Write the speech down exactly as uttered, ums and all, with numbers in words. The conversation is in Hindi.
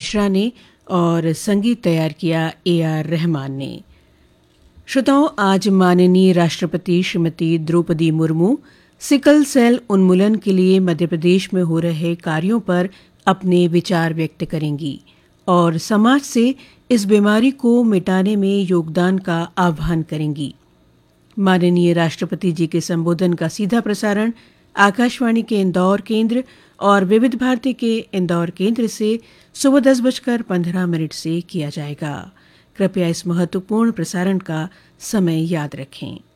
मिश्रा ने और संगीत तैयार किया ए आर रहमान ने। श्रोताओं, आज माननीय राष्ट्रपति श्रीमती द्रौपदी मुर्मू सिकल सेल उन्मूलन के लिए मध्य प्रदेश में हो रहे कार्यों पर अपने विचार व्यक्त करेंगी और समाज से इस बीमारी को मिटाने में योगदान का आह्वान करेंगी। माननीय राष्ट्रपति जी के संबोधन का सीधा प्रसारण आकाशवाणी के इंदौर केंद्र और विविध भारती के इंदौर केंद्र से सुबह दस बजकर पंद्रह मिनट से किया जाएगा। कृपया इस महत्वपूर्ण प्रसारण का समय याद रखें।